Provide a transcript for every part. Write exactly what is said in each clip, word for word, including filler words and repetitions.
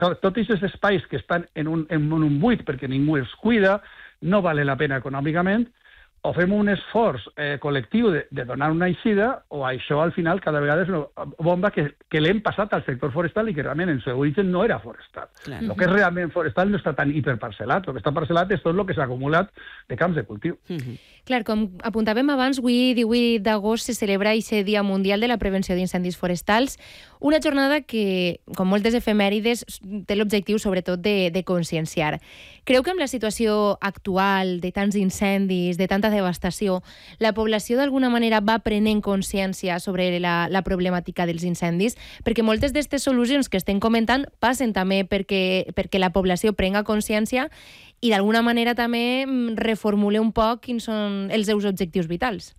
Tots aquests espais que estan en un, en un buit perquè ningú els cuida, no vale la pena econòmicament, o fem un esforç eh, col·lectiu de, de donar una eixida, o això al final cada vegada és una bomba que, que l'hem passat al sector forestal i que realment en seu origen no era forestal. El Claro. que és realment forestal no està tan hiperparcel·lat, el que està parcel·lat és tot el que s'ha acumulat de camps de cultiu. Mhm. Clar, com apuntàvem abans, avui, divuit d'agost, se celebra aquest Dia Mundial de la Prevenció d'Incendis Forestals, una jornada que, com moltes efemèrides, té l'objectiu sobretot de, de conscienciar. Creu que amb la situació actual de tants incendis, de tanta devastació, la població d'alguna manera va prenent consciència sobre la, la problemàtica dels incendis? Perquè moltes d'aquestes solucions que estem comentant passen també perquè, perquè la població prenga consciència i d'alguna manera també reformule un poc quins són els seus objectius vitals.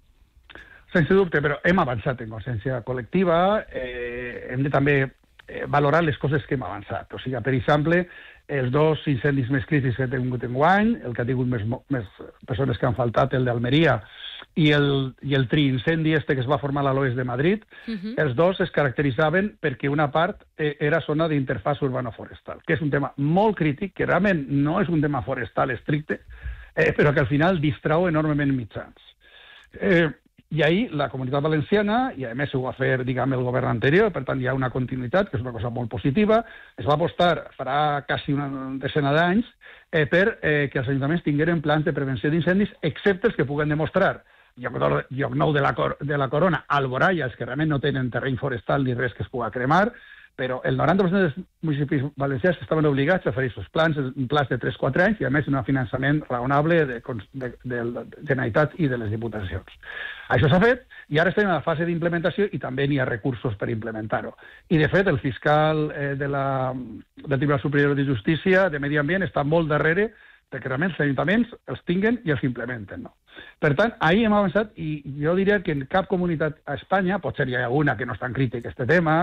Sense dubte, però hem avançat en consciència col·lectiva, eh, hem de també eh, valorar les coses que hem avançat. O sigui, per exemple, els dos incendis més crítics que he tingut enguany, el que ha tingut més, més persones que han faltat, el d'Almeria, i el, i el triincendi este que es va formar a l'oest de Madrid, Uh-huh. els dos es caracteritzaven perquè una part eh, era zona d'interfàs urbano-forestal, que és un tema molt crític, que realment no és un tema forestal estricte, eh, però que al final distrau enormement mitjans. Eh, I ahir la Comunitat Valenciana, i a més ho va fer, diguem, el govern anterior, per tant hi ha una continuïtat, que és una cosa molt positiva, es va apostar farà quasi una decena d'anys eh, per eh, que els ajuntaments tingueren plans de prevenció d'incendis, excepte els que puguen demostrar Llocnou, Llocnou de, la Cor de la Corona, Alboraya, els que realment no tenen terreny forestal ni res que es pugui cremar, però el noranta per cent dels municipis valencians estaven obligats a fer aquests plans, un plans de tres a quatre anys, i a més un finançament raonable de, de, de la Generalitat i de les diputacions. Això s'ha fet, i ara estem en la fase d'implementació i també n'hi ha recursos per implementar-ho. I, de fet, el fiscal eh, de la, del Tribunal Superior de Justícia de Medi Ambient està molt darrere perquè realment els ajuntaments els tinguen i els implementen. No? Per tant, ahir hem avançat i jo diria que en cap comunitat a Espanya, potser hi ha alguna que no és tan crítica aquest tema,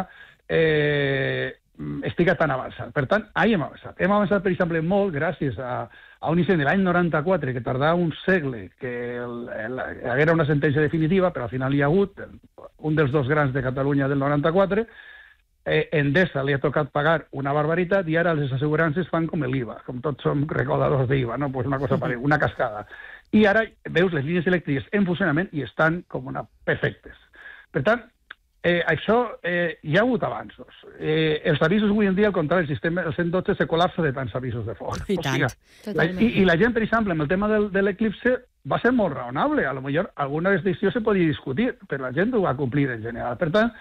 eh, estiga tan avançat. Per tant, ahir hem avançat. Hem avançat, per exemple, molt gràcies a, a un incendi de l'any noranta-quatre que tardava un segle que el, el, era una sentència definitiva, però al final hi ha hagut un dels dos grans de Catalunya del noranta-quatre. Eh, Endesa li ha tocat pagar una barbaritat i ara les assegurances fan com l'I V A, com tots som recaudadors d'I V A, no? Pues una cosa parecida, una cascada. I ara veus les línies elèctriques en funcionament i estan com una perfectes. Per tant, eh, això eh, hi ha hagut avanços. Eh, els avisos avui en dia, al contrari, el sistema el cent dotze se col·lapsa de tants avisos de foc. I o sigui, tant. la, i, I la gent, per exemple, amb el tema del, de l'eclipse va ser molt raonable. A lo millor alguna decisió se podia discutir, però la gent ho va complir en general. Per tant,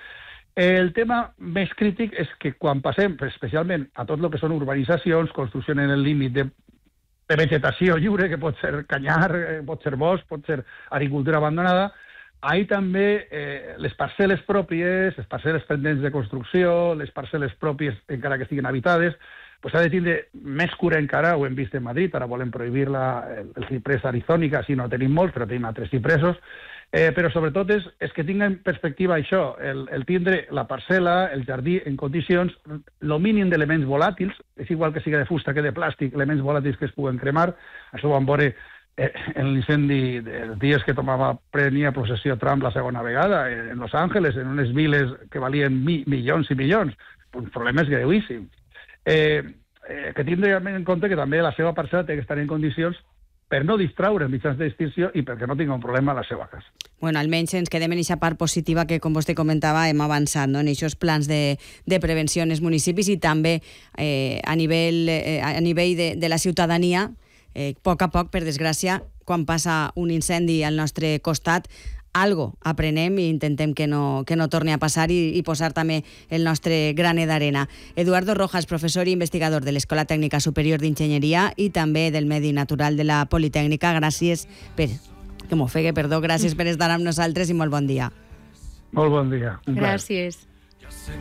el tema més crític és que quan passem, especialment a tot el que són urbanitzacions, construcció en el límit de, de vegetació lliure, que pot ser canyar, pot ser bosc, pot ser agricultura abandonada, ahí també eh, les parcel·les pròpies, les parcel·les pendents de construcció, les parcel·les pròpies encara que estiguin habitades, pues ha de tindre més cura encara, ho hem vist en Madrid, ara volem prohibir la, el, el ciprés arizònica, si no tenim molts, però tenim altres cipresos, eh, però sobretot és, és que tingui en perspectiva això, el, el tindre la parcel·la, el jardí en condicions, el mínim d'elements volàtils, és igual que siga de fusta que de plàstic, elements volàtils que es puguen cremar, això ho vam veure eh, en l'incendi dels dies que tomava prenia possessió Trump la segona vegada, en Los Ángeles, en unes viles que valien mi, milions i milions, un problema és greuíssim. Eh, eh, que tindre en compte que també la seva parcel·la té que estar en condicions per no distraure els mitjans d'extinció i perquè no tingui un problema a la seva casa. Bueno, almenys ens quedem en aquesta part positiva que, com vostè comentava, hem avançat, no? En aquests plans de, de prevenció en els municipis i també eh, a nivell, eh, a nivell de, de la ciutadania, eh, a poc a poc, per desgràcia, quan passa un incendi al nostre costat, algo aprenem i intentem que no, que no torni a passar i, i posar també el nostre graner d'arena. Eduardo Rojas, professor i investigador de l'Escola Tècnica Superior d'Enginyeria i també del Medi Natural de la Politècnica, gràcies per, que m'ofegue, perdó, gràcies per estar amb nosaltres i molt bon dia. Molt bon dia. Gràcies.